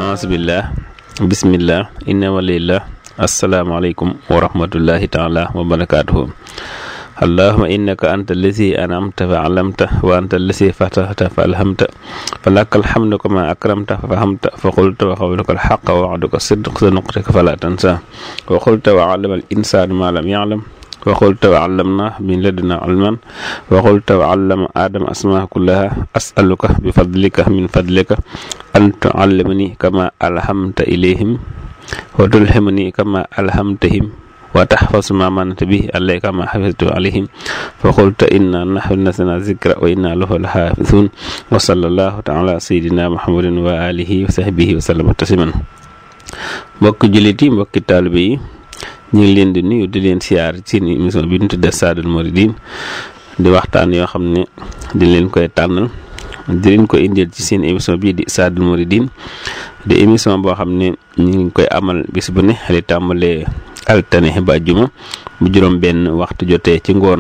A'udzubillah bismillah inna walillah assalamualaikum warahmatullahi ta'ala wabarakatuh. Allahumma innaka anta allazi an'amta fa 'allamta wa anta allazi fatahta fa alhamta falakal hamdu kama akramta fa fahamta fa qulta wa qawluka al-haqqa wa wa'duka as-sidq sanuqtika fala tansa wa qulta wa 'allama al-insanu ma lam ya'lam wa qulta wa 'allamna min ladunna 'ilman wa qulta wa 'allama adama asma'a kullaha as'aluka bi fadlika min fadlika an tu'allimani kama alhamta ilayhim wa tulhimani kama alhamtahum wa tahfazu ma manata bihi alayka kama hafiztu alayhim fa qulta inna nahnu nazzalna dhikra wa inna lahu lahafizun wa sallallahu ta'ala sayyidina muhammadin wa alihi wa sahbihi wa sallama tasliman. Mbokk jullit yi, mbokki taalibe yi, ñu ngi leen di nuyu di leen siyaar ci émission bi ñu tuddee Saadul Mouridine di waxtaan yoo xam ne di leen koy tànnal di leen ko indil ci seen émission bii di Saadul Mouridine di émission boo xam ne ñu ngi koy amal bis bu ne di tàmbalee altine ba àjjuma bu juróom benn waxtu jotee ci ngoon.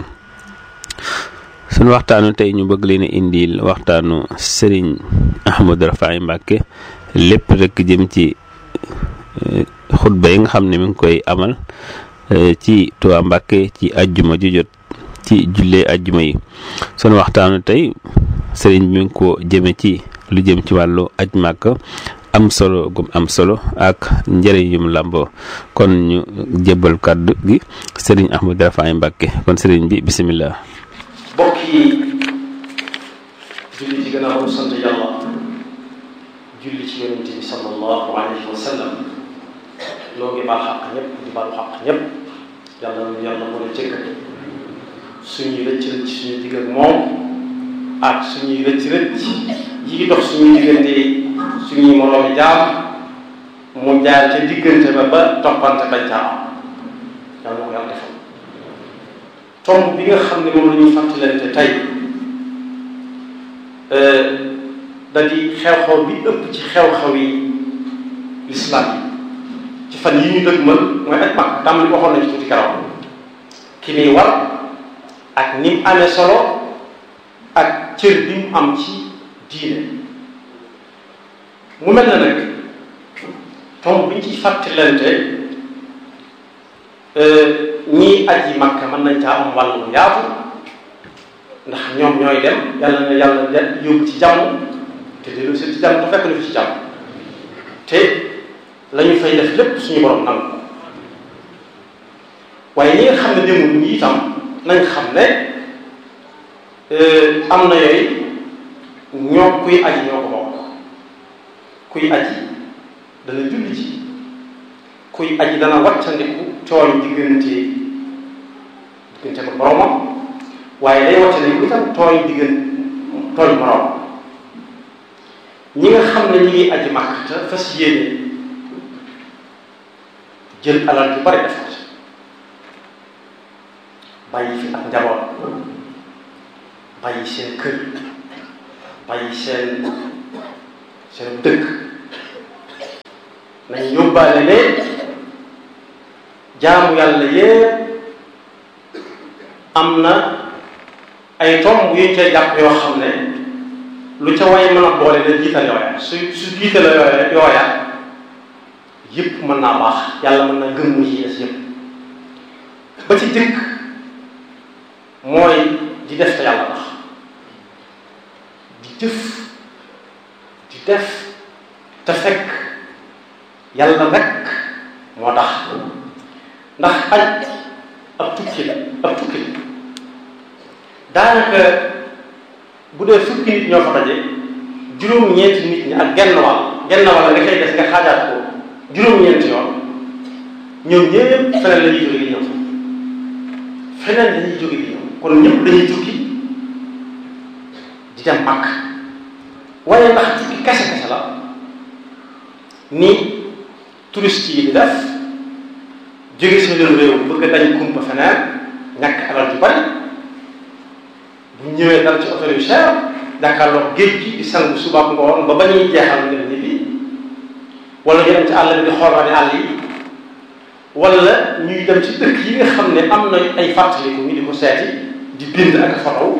suñu waxtaanu tey ñu bëgg leen a indil waxtaanu Serigne Ahmadou Rafahi Mbacké lépp rek jëm ci xutba yi nga xam ne mi ngi koy amal ci Touba Mbacké ci àjjuma ju jot ci jullee àjjuma yi. sunu waxtaanu tey sëriñ mi ngi ko jëme ci lu jëm ci wàllu aj Màkka am solo gum am solo ak njëriñ yum làmboo. kon ñu jébbal kàddu gi sëriñ Ahmadou Rafahi Mbacké. kon sëriñ bi bisimilah. mbokk yi julli ci gannaaw bu sant yàlla julli ci yonent bi sallallahu alayhi wa sallam loo ngi baal xaq ñëpp di baalu xaq ñëpp yàlla na yàlla mën a jëkk suñuy rëcc suñu digg ak moom ak suñuy rëcc yi dox suñuy diggante suñuy moroomi jaam mu jaar ca diggante ba toppante bañ caa am yàlla na ko yàlla defal. tomb bi nga xam ne moom la ñuy fàttalante tey da di xew-xew bi ëpp ci xew-xew yi lislaam yi ci fan yi ñu dëgmal mooy aj Makka. tàmbali waxoon nañ ci tuuti karaw ki muy war ak ni mu amee solo ak cër bi mu am ci diine. mu mel na nag tomb bi ñu ciy fàttalante ñii aji Makka mën nañ caa am wàllu yaatu ndax ñoom ñooy dem yàlla na yàlla yóbbu ci jàmm te dellu si ci jàmm te fekk na fi ci jàmm te la ñu fay def lépp suñu borom nangu ko. waaye ñi nga xam ne demul ñi itam nañ xam ne am na yooyu ñoo kuy aji ñoo ko bokk. kuy aji dana julli ci kuy aji dana wàccandiku tooñ diggante ko boromam waaye day wàccandiku itam tooñ boromam. ñi nga xam ne ñi ngi aji Makka te fas yéene jël alal ju bari defar bàyyi fi ak njaboot bàyyi seen kër bàyyi seen dëkk nañ yóbbaale ne jaamu yàlla yépp am na ay tomb yuñ cay jàpp yoo xam ne lu ca way mën a boole da jiital yooya su jiital yooya yëpp mën naa baax yàlla mën na gëm mu ci des yëpp. ba ci dëkk mooy di def te yàlla tax di jëf di def te fekk yàlla rek moo tax ndax aj ab tukki la daanaka bu dee fukki nit ñoo fa daje juróom-ñeenti nit ñi ak genn wàll nga koy des nga xaajaat ko juróom-ñeenti yoon ñoom ñëpp feneen la ñuy jóge di ñëw kon ñëpp dañuy tukki di dem Makka. waaye ndax tukki kese la ni touriste yi di def jóge si leen réew bëgg a dañ kumpa feneen ñàkk alal ju bari bu ñëwee dal ci hôtel yu cher jàkkaarloo géej gi di sangu suba ak ngoon ba ñuy jeexal ngeen ñibbi wala ñu dem ci àll bi di xoolal àll yi wala ñuy dem ci dëkk yi nga xam ne am na ay fàttaliku ñu di ko seeti di bind ak photo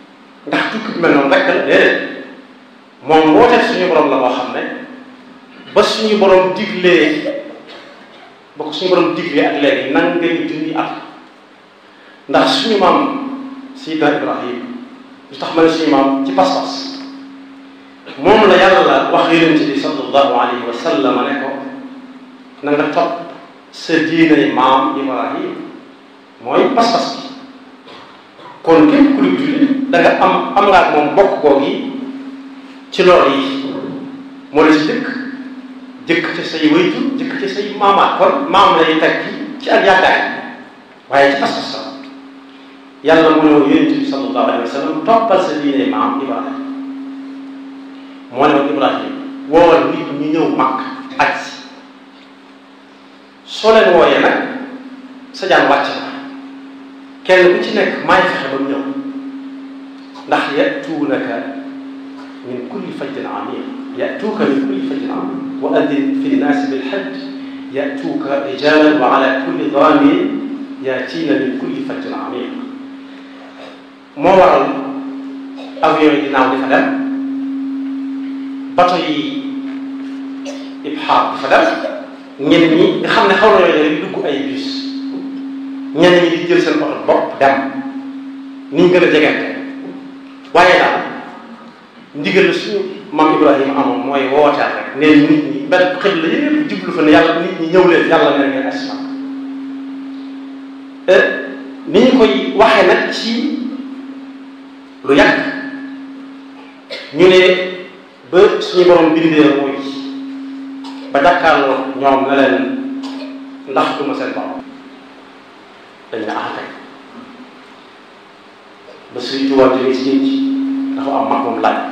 ndax tukki bi mel noonu rek la déedéet moom woote suñu borom la moo xam ne ba suñu borom diglee ba ko suñu borom diglee ak léegi nangami junni at ndax suñu maam Seydina Ibrahim lu tax ma ne suñu maam ci pas-pas moom la yàlla wax yonent bi sallallahu alayhi wa sallam ne ko na nga topp sa diinay maam Ibrahim mooy pas-pas bi kon képp ku di julli da nga am nga ak moom bokk googi ci loolu yi moo la ci jëkk ci say waytu jëkk ci say maamaat kon maam lay teg ci ak yaakaar waaye ci pas-pas la yàlla mu ne woon yonent bi sallallahu alayhi wa sallam toppal sa diine maam Ibrahim moo ne woon Ibrahim woowal nit ñu ñëw Makk aj si soo leen wooyee nag sa jaan wàcc na kenn ku ci nekk maay fexe ba mu ñëw ndax yatuunaka min kulli fajjin amiq yatuuka min kulli fajjin amiq wa addin fi nnaasi bilhajj yatuuka rijalan wa ala kulli daamirin yaatiina min kulli fajjin amiq moo waral avion yi dinaaw di fa dem bato yi ibxaar di fa dem ñenn ñi nga xam ne xaw na yooyu rek dugg ay bus ñenn ñi di jël seen oto bopp dem ni ñu gën a jegante waaye daal ndigal la suñu maam Ibrahima amoon mooy wooteel rek nee nit ñi benn xel la yëpp jublu fa ne yàlla nit ñi ñëw leen yàlla nee ngeen asma ni ñu koy waxee nag ci lu yàgg ñu ne ba suñu borom bindee mooy ba jàkkaarloo ñoom ne leen ndax duma seen borom dañ ne kay ba suy tubaab jógee ci géej dafa am mag moom laaj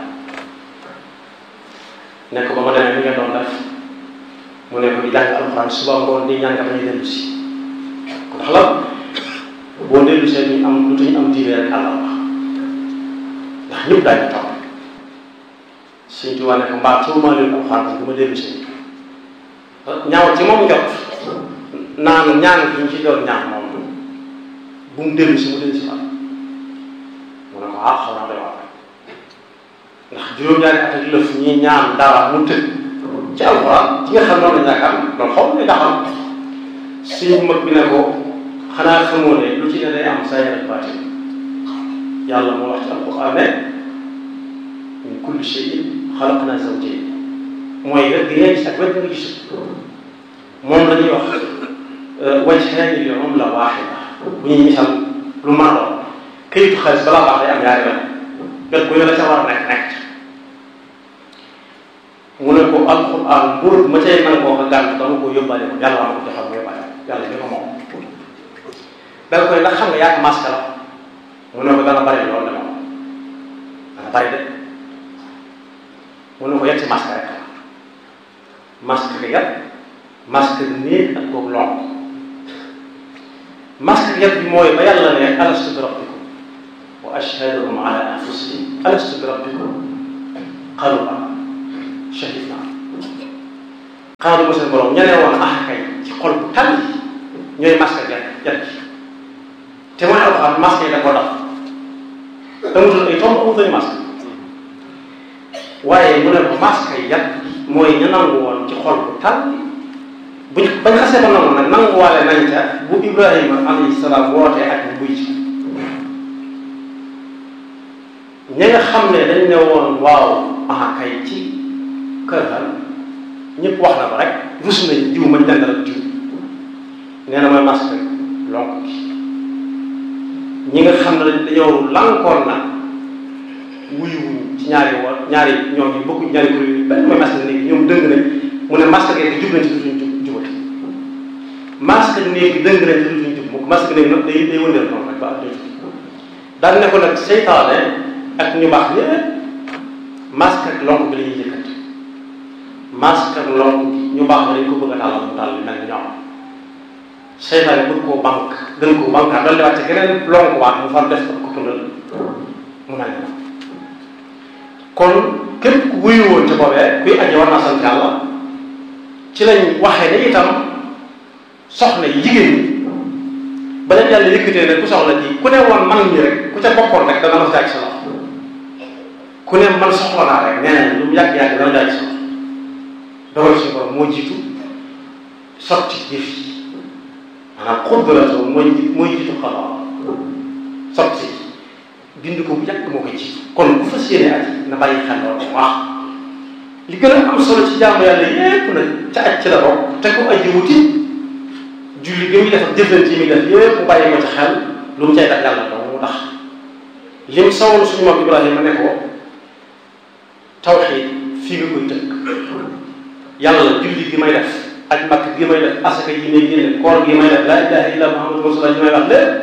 ne ko ba ma demee mi nga doon def mu ne ko di jàng alxuraan suba ngoon di ñaan nga bañ a dellu si ndax la boo dellu see ñu am lu tañu am diine rek àlla wax ndax ñëpp daañu toog suñ tubaab ne ko mbaa tuumaa leen alxuraan ko bu ma dellu see ñaaw ci moom njot naan ñaan gi ñu ci doon ñaan moom bu mu dellu si mu dellu si waat mu ne ko xaw naa doy wax ndax juróom-ñaari at ak lëf ñi ñaan dara mu tëdd ci alxuraan ci nga xam noonu la ñàkk am loolu xaw ma daxam suñu mag bi ne ko xanaa xamoo ne lu ci ne day am saahir ak baatin yàlla moo wax ci alxuraan ne min kulli shay'in xalaqnaa zawjayn mooy rek di ngeen gis ak wet nga gis moom la ñuy wax wajhaani li umla waahida bu ñuy misal lu mën a doon këyitu xaalis balaa baax day am ñaari wet bu ñu la ca war a nekk mu ne ko alxuraan mbóot ma cay nangoo ko gànt dama ko yóbbaale ko yàlla ma ko joxal mu yóbbaale yàlla ñu ko moom danga koy ndax xam nga yaag masque la mu ne ko dana bari loolu de moom dana bari de mu ne ko yetti masque rek masque bi yat masque néeg ak kooku lonk masque yat bi mooy ba yàlla ne alastu bi rabbikum wa ashhaduhum ala anfusihim alastu bi rabbikum qalu bala shahidna xaaru ba seen borom ñeneen woon kay ci xol bu tànn ñooy masque yat ji te mooy alxuraan masque yi da koo daf amutoon ay tomb amutoon masque waaye mu ne ko masque yat mooy ñu nangu woon ci xol bu tànn buñ bañ xasee ba nangu nag nanguwaale nañ ca bu Ibrahima alayhi salaam wootee ak bu buy ci ñi nga xam ne dañ ne woon waaw kay ci kër xal ñëpp wax na ko rek rus nañ jiw mañ dendal ak jiw nee na mooy masque lonk bi ñi nga xam ne dañoo lankoon na wuyuwuñ ci ñaari ñoom yi bokkuñ ñaari kuréel yi benn mooy masque néeg ñoom dëng nañ mu ne masque bi jub nañ ci dutuñ jubati masque néeg bi dëng nañ ci dutuñ jub mu masque néeg nag day wëndeel noonu rek ba ak dootu daan ne ko nag seytaane ak ñu baax ñëpp masque ak lonk bi la ñuy jëkkante masque ak lonk ñu baax dañ ko bëgg a tàllal mu tàll mel ni ñoom seytaane bëgg koo banque gën koo banque doon di wàcce geneen lonk waat mu far def ko tundal mu mel ni kon képp ku wuyu woon ci boobee kuy aji war naa sant yàlla ci lañ waxee ne itam soxna yi jigéen ñi ba leen yàlla yëkkatee ne ku soxla ji ku ne woon man ñi rek ku ca bokkoon rek dana ma jaay sa loxo ku ne man soxla naa rek nee nañ lu mu yàgg-yàgg dana jaay sa loxo dogal suñu borom moo jiitu sotti jëf yi maanaam xudratoo mooy jiitu xabaar sotti bind ko bu yàgg moo koy jiitu kon ku fas yéene aj na bàyyi xel loolu bu baax li gën a am solo ci jaamu yàlla yépp nag ca aj ci la bokk te ko aji wuti julli gi muy def ak jëflante yi muy def yépp mu bàyyi ko ci xel lu mu cay def yàlla dong mu tax lim sawoon suñu maam Ibrahima ne ko tawxiid fii nga koy tënk yàlla julli gi may def ak makk gi may def asaka yi may génne koor gi may def laa ilaha illa muhammadu rasulullah gi may wax lépp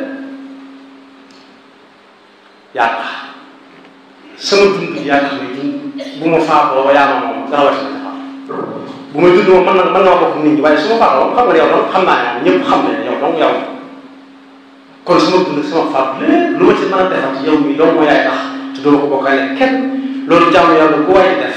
yaa tax sama dund yaa tax may dund bu ma faatoo ba yaa ma moom dara wàcc na bu may dund moom mën na ma bokk nit ñi waaye su ma faatoo xam nga yow donc xam naa ne ñëpp xam ne yow donc yow kon sama dund sama faat lépp lu ma ci mën a defal ci yow mi doo moo yaay tax te doo ko bokkaale kenn loolu jàmm yàlla ku waay def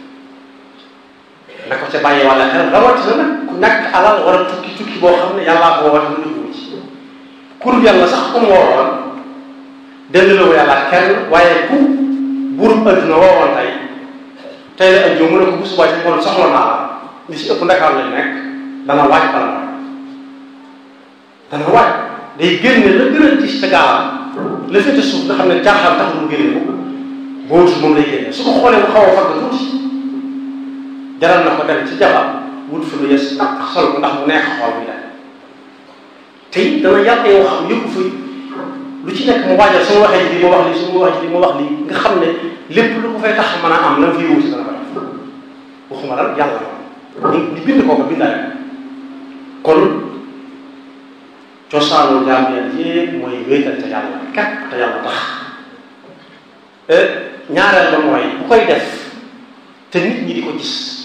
na ko ca bàyyi wala xel rawatina nag ku ñàkk alal war a tukki boo xam ne yàllaa ko woote mu dugg ci kur yàlla sax ku mu woowoon delloo ko yàlla kenn waaye ku burum adduna woowoon tey la ak yow mu ne ko bu subaa ci ngoon soxla naa la li si ëpp Ndakaar lañ nekk dana waaj bala dana waaj day génne la gën a gis ca gaalam la féete suuf nga xam ne jaaxal tax mu génne ko boo wutul moom lay génne su ko xoolee mu xaw a fagg tuuti jaral na ko dem ci jabar wut fi lu yes nag sol ko ndax mu neex xool bi daal te it dana yàq yoo xam yëpp fi lu ci nekk mu waajal su ma waxee lii ma wax lii su ma waxee lii ma wax lii nga xam ne lépp lu ko fay tax mën a am la nga fay wuti dana ko def waxuma dara yàlla moom di bind kooku bindaale kon cosaanu jaam yàlla yépp mooy wéetal te yàlla képp te yàlla tax ñaareel ba mooy bu koy def te nit ñi di ko gis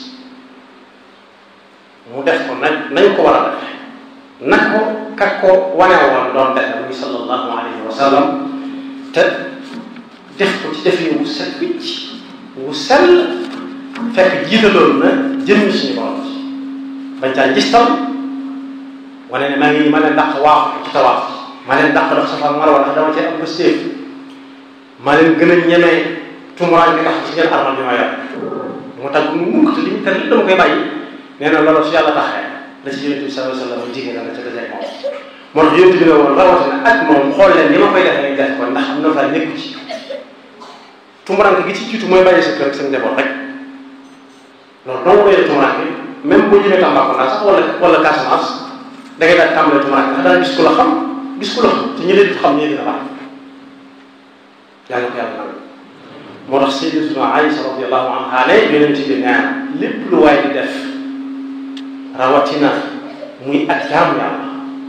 mu def ko nañ ko war a def nag ko kat ko wane woon doon defe muy sallallahu alayhi wa sallam te def ko ci defee wu set wicc wu sell fekk jiitaloon na jëmmi suñu borom ci bañ caa gistal wane ne maa ngi ma leen dàq waaxu ci tawaaf maa leen dàq dox Safa Marwa ndax dama cee am pëstéef maa leen gën a ñemee tumuraan bi tax ci ngeen armal bi ma yor moo tax mu mukk te li ñu tere li dama koy bàyyi nee na loolu su yàlla taxee la ci yonent bi sallallahu alayhi wa sallam jigéen la ca dajee moom moo tax yonent bi ne woon rawatina ak moom xool leen ni ma koy defee def ko ndax am na fa nekku ci tumuraan gi ci jiitu mooy bàyyi sa kër ak sa njaboot rek loolu dong koy def tumuraan bi même boo jëmee Tambacounda sax wala Casamance da ngay daal tàmbalee tumuraan bi ndax dana gis ku la xam te ñi leen xam ñee dina baax yàlla ko yàlla nag moo tax Sayyidatuna Aïcha radiyallahu anha ne yonent bi nee na lépp lu waay di def rawatina muy ak jaamu yàlla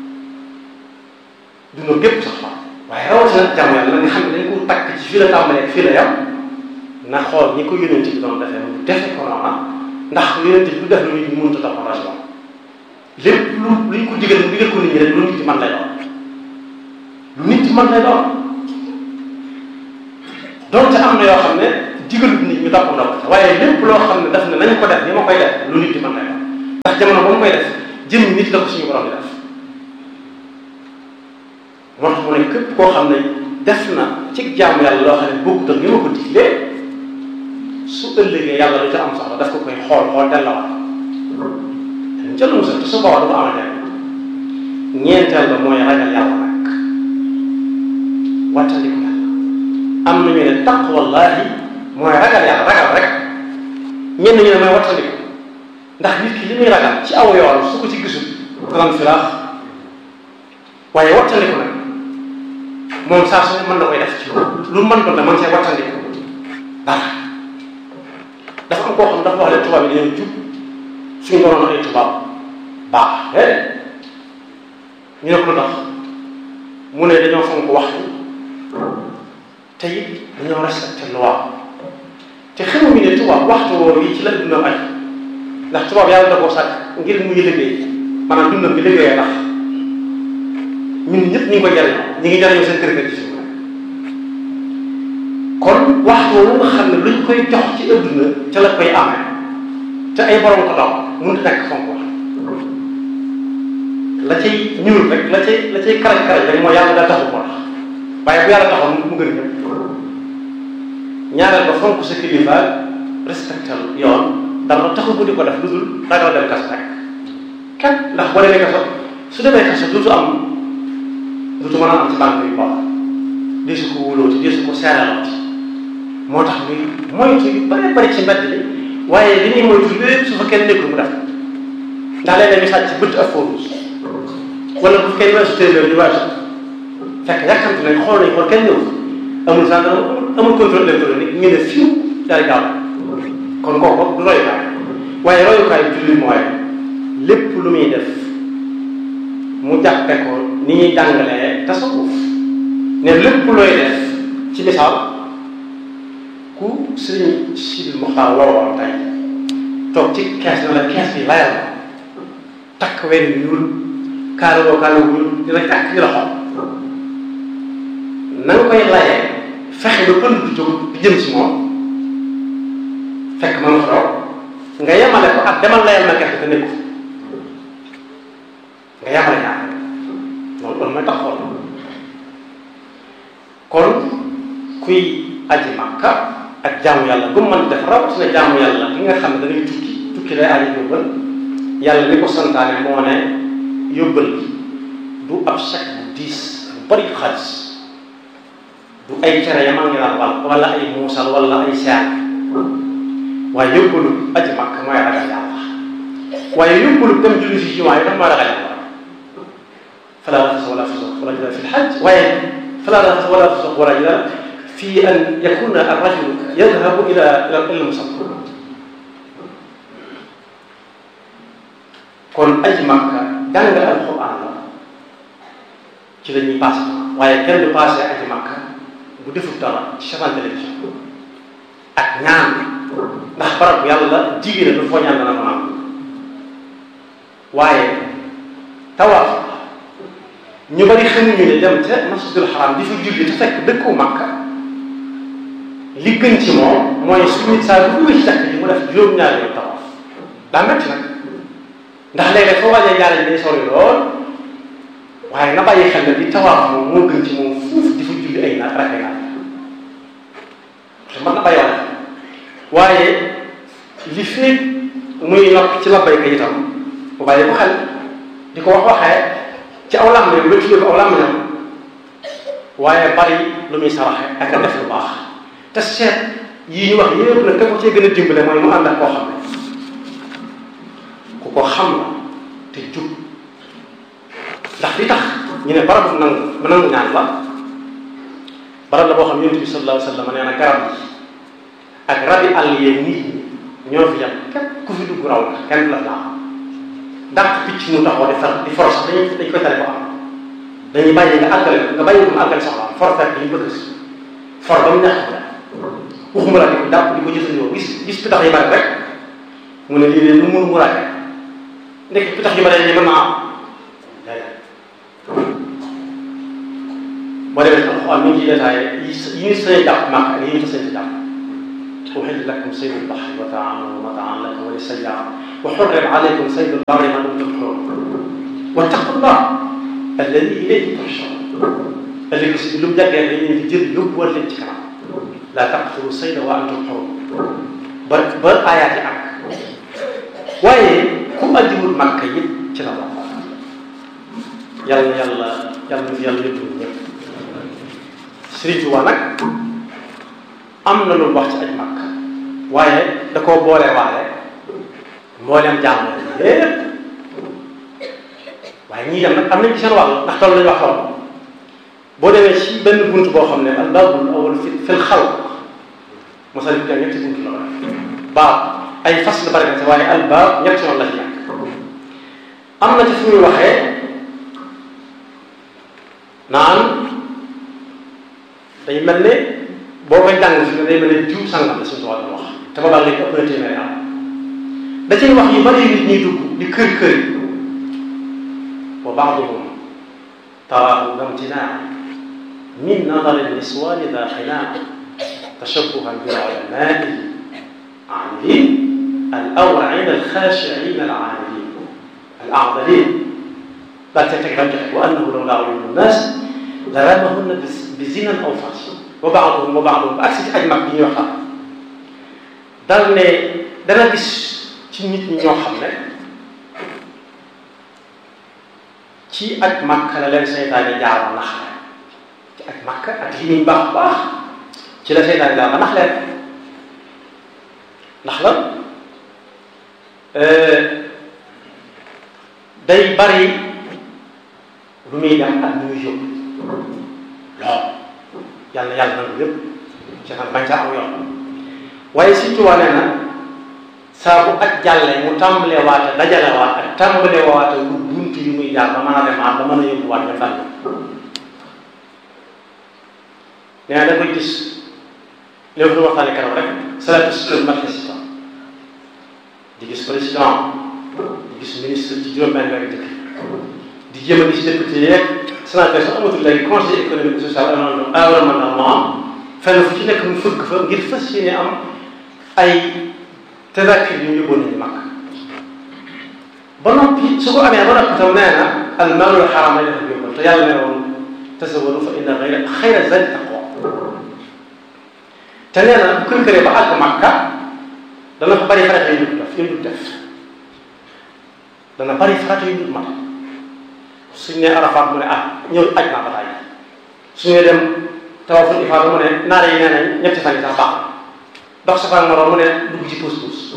duna gépp sax fa waaye rawatina ak jaamu yàlla nga xam ne dañ ko takk ci fii la tàmbalee fii la yam na xool ñi ko yonent bi doon defee mu defe ko noona ndax yonent bi du def lu nit ñi mënut a toppatoo moom lépp lu ñu ko digal mu digal ko nit ñi rek lu nit di mën lay doon lu nit di mën lay doon donte am na yoo xam ne digalut nit ñu toppandoo ko waaye lépp loo xam ne daf ne nañ ko def ni ma koy def lu nit di mën lay doon ndax jamono ba mu koy def jëm nit la ko suñu borom di def moo tax mu ne képp koo xam ne def na ci jaamu yàlla loo xam ne bokkut ak ni ma ko diglee su ëllëgee yàlla lu ca am soxla daf ko koy xool delloo jël mu sax te su boobaa du ko amante ñeenteel ba mooy ragal yàlla nag wattandiku yàlla am na ñu ne taqwallahi mooy ragal yàlla ragal rek ñenn ñu ne mooy wattandiku ndax nit ki li muy ragal ci aw yoon su ko ci gisul danañ fi laax waaye wattandiku nag moom saa su mën na koy def ci lu mën doon ne man see wattandiku dara dafa am koo xam dafa wax ne tubaab yi dañoo jub suñu doon ay tubaab baax ñu ne ko lu tax mu ne dañoo fonk waxtu te it dañoo respecté loi te xamuñu ne tubaab waxtu woowu yi ci la dundam aj ndax tubaab yàlla da koo sàkk ngir muy liggéey maanaam dundam bi liggéeyee ndax ñun ñëpp ñu ngi koy jariñoo ñu ngi jariñoo seen kër ci suñu kon waxtu woowu nga xam ne luñ koy jox ci adduna ca la koy amee te ay borom ko daw mënut a nekk fonk wax la cay ñuul rek la cay karaj rek mooy yàlla daa taxul moo tax waaye bu yàlla taxoon mu gën ñëpp ñaareel ba fonk sa kilifa respectal yoon dara taxul bu di ko def lu dul ragal dem kaso rek kenn ndax boo demee kaso su demee kaso duutu mën a am ci banque yu bokk deesu ko wóolooti deesu ko seeralooti moo tax muy moytu yu bari ci mbedd bi waaye li ñuy moytu lépp su fa kenn nekkul mu def ndax léeg-léeg ñu sàcc bët ak fóorus wala bu kenn weesu téeméer ñu weesu fekk yàkkamti nañ xool nañ kenn ñëw amul gendarme amul contrôle électronique ñu ne fiw daal gaaw kon kooku du royukaay waaye royukaay jullit mooy lépp lu muy def mu jàppe ko ni ñuy jàngalee tasawuf ne lépp looy def ci misaal ku Sëriñ Sidil Muxtaar woowoon tey toog ci kees na la kees bi layal ma takk wenn yu ñuul kaaloo ñuul dina tàkk ci loxo na nga koy layee fexe ba pënd du jóg di jëm si moom fekk ma nga toog nga yemale ko ak demal layal ma kees bi te nekku nga yemale ñaar loolu mooy tax xool kon kuy aji Makka ak jaamu yàlla bu mu mën def rawatina jaamu yàlla ki nga xam ne da ngay tukki lay aji yóbbal yàlla li ko santaane moo ne yóbbal du ab chèque bu diis bu bari xaalis du ay cere yamal ngi naan wala ay muusal wala ay seer waaye yóbbalu aji Makka mooy ragal yàlla waaye yóbbalu dem julli si jumaa yi daf mooy ragal yàlla falaa rafasa wala fusuuq wala jidaala fi l-hajj waaye falaa rafasa wala fusuuq wala jidaala fi an yakuna ar-rajulu yadhabu ila al-musalla kon aji Makka jàng alxuraan la ci la ñuy passé waaye kenn du passé aji Makka bu deful dara ci chaîne télévision ak ñaan ndax barab yàlla jigéen du foo ñaan dana ko am waaye tawaaf ñu bari xamuñu ne dem ca masjidul haram di fa julli te fekk dëkku Makka li gën ci moom mooy suñu saa bu ci takk ji mu def juróom-ñaari yoon tawaaf daa métti nag ndax léeg-léeg foo wàññee ñaari day sori lool waaye nga bàyyi xel ne di tawaaf moom moo gën ci moom fuuf di fa julli ay naat rek ay naat te mën na bàyyi wala waaye li fekk muy nopp ci labbayka itam bu bàyyi ko xel di ko waxee ci aw làmmiñam ba tuddee ko aw làmmiñam waaye bari lu muy saraxe ak a def lu baax te seet yii ñu wax yëpp nag te ko cee gën a dimbale mooy mu ànd ak koo xam ne ku ko xam la te jub ndax li tax ñu ne barab bu nangu ñaan la barab la boo xam yonent bi sallallahu alayhi wa sallam nee na garab yi ak rabi àll yeeg nit ñi ñoo fi yem képp ku fi dugg raw la kenn du la laa ndax picc mu taxaw di for sax dañ koy tale ko am dañuy bàyyi nga àggale nga bàyyi ko mu àggale soxla for fekk dañu bëgg si for ba mu neex waxuma la di ko dàpp di ko jëfandikoo gis pitax yi bari rek mu ne lii de lu mu raake ndekk pitax yu bari yi mën naa am boo demee alxuraan mi ngi ciy détaillé yi ñu sañ jàpp Makka ak yi ñu sañ jàpp uhilla lakum saydul bahri wa mata'an lakum wa lis-sayyara wa hurrima alaykum saydul barri ma dumtum hurum wattaqullah alladi ilayhi tuhsharun ëllëg si lu mu jàggee dañ leen di jël yóbbuwal leen ci kanam laa taqtulu sayda wa antum hurum ba aayaat yi ak waaye ku ajiwul Makka yëpp ci la bokk yàlla na fi yàlla yóbbu ñëpp Sëriñ Tuubaa nag am na lu wax ci aj Makka waaye da koo boole waale mbooleem jàmm yépp waaye ñii dem nag am nañ ci seen wàll ndax toll nañu wax loolu boo demee ci benn bunt boo xam ne al baabul awwal fil xalq mosal bi ñetti bunt la ko def baab ay fas la bari na waaye al baab ñetti yoon la ci ñàkk am na ci fu muy waxee naan day mel ne boo koy jàng fi day mel ne jiw sangam la suñu tubaab di wax te boobaa léegi ëpp na téeméeri am da cay wax yu bari nit ñuy dugg di kër kër yi wa baaduhum taraahu damtinaa min nadari niswaani daa xinaa tashabbuhan bil ulamaai aamilin al awrain al xaashiin al aamilin al aadalin daal cay teg ram joxe wa annahu lawlaa uyuunu naas la ramahunna bi zinan aw fash wa baaduhum ba agsi ci aj mag bi ñuy waxtaan dal ne dana gis ci nit ñi ñoo xam ne ci aj Makka la leen seytaane jaar ba nax leen ci aj Makka ak li muy baax baax ci la seytaane jaar ba nax leen ndax la day bari lu muy dem ak lu muy yóbbu lool yàlla nangu lépp seytaan bañ saa am yoon waaye surtout waa nee na saa bu aj jàllee mu tàmbalee waate dajale waat ak tàmbalee waate lu bunt yu muy jaar ba mën a demaat ba mën a yóbbuwaat nga tànn nee na da koy gis léegi lu waxtaane keroog rek salatu sukkur mat si di gis président di gis ministre ci juróom-benn weer dëkk di jéem a gis député yeeg sénateur sax amatul léegi conseil économique social environnemental fenn fu ci nekk mu fëgg fa ngir fas yéene am ay tadakir yu ñu yóbboon nañu mag ba noppi su ko amee ba noppi tam nee na al maalul xaram lay def yóbbal te yàlla ne woon tasawwadu fa inna xayra zadi taqwa te nee na bu kër-këree ba àgg Makka dana fa bari farata yu dul def dana bari farata yu dul mat suñ ne Arafat mu ne ñëw aj naa ba tàyyi suñu dem tawaful ifaada mu ne naare yi nee nañ ñetti fan yi sax baax dox Safa ak Marwa mu ne dugg ci puus-puus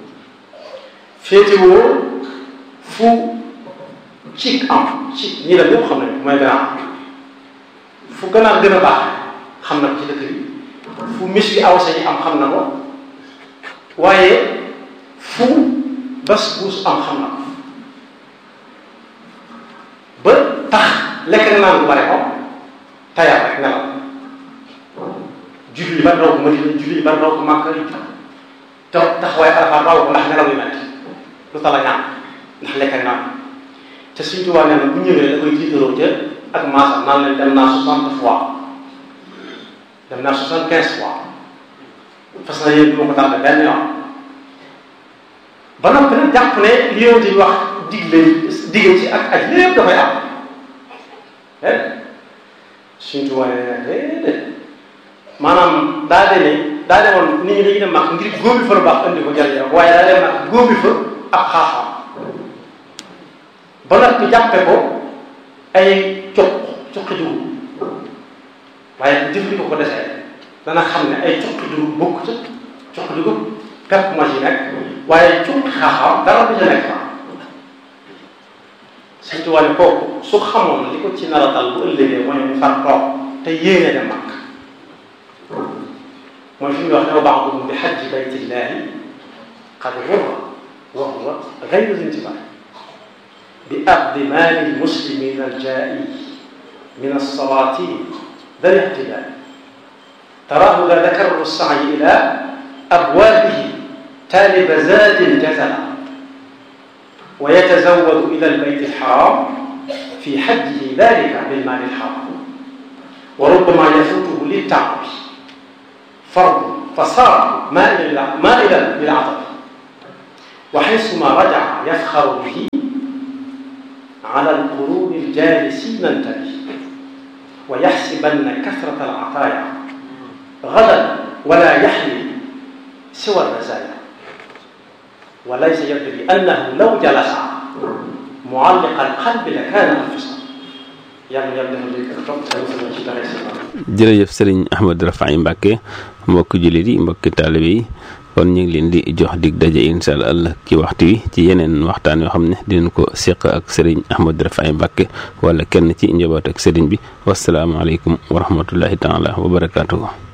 féetewoo fu ci am ci ñi dem ñëpp xam nañ mooy ganaar fu ganaar gën a baax xam na ko ci dëkk bi fu mis bi awsa yi am xam na ko waaye fu bas buus am xam na ko ba tax lekk na naan bu bare ko tayal rek nelaw julli ba raw ko Madina julli ba raw ko Makka te taxawaay Arafat raw ko ndax nelaw yu metti lu tala ñaan ndax lekk ak naan te Sëriñ Tuubaa nee na bu ñëwee da koy tiitaroo ca ak maasam naan leen dem naa 60 fois dem naa 75 fois fas na yéen du ma ko tardé benn yoon ba noppi nag jàpp ne li yow di wax digge ci ak aj lépp dafay am Sëriñ Tuubaa nee na déedéet maanaam daa demoon nit ñi dañuy dem mag ngir góobi fa lu baax indi ko jëriñoo waaye daa dem mag góobi fa ab xaaxaam ba noppi jàppe ko ay cuqi dugub waaye jëf ko desee dana xam ne ay cuqi dugub bokk ca cuqi dugub pepp ma ci nekk waaye cuqi xaaxaam dara du ca nekk fa surtout wàllu kooku su xamoon li ko ci nar a dal bu ëllëgee mooy mu far toog te yéene dem mag mooy fi mu wax ne ba'duhum bi hajji baytillahi qad ghurra wa huwa ghayru intibaah bi axdi maali l-muslimina al-jaa'i min as-salaatin dha al-ihtidaal taraahu ذا ذكر السعي إلى أبوابه تالب زاد جزلا ويتزود إلى البيت الحرام في حجه ذلك بالمال الحرام وربما يفوته للتعب فرض فصار مائلا للعطب وحيثما رجع يفخر به على القرون الجالسين انتبه ويحسبن كثرة العطايا غدا ولا يحمي سوى الرزايا وليس يدري أنه لو جلس معلق القلب لكان انفصال jërëjëf Serigne Ahmadou Rafahi Mbacké mbokki jullit yi mbokki taalibe yi kon ñu ngi leen di jox dig daje incha allah ci waxtu wi ci yeneen waxtaan yoo xam ne dinañ ko seq ak Serigne Ahmadou Rafahi Mbacké wala kenn ci njaboot ak Serigne bi wasalaamaaleykum wa rahmatullahi taala wa barakaatuhu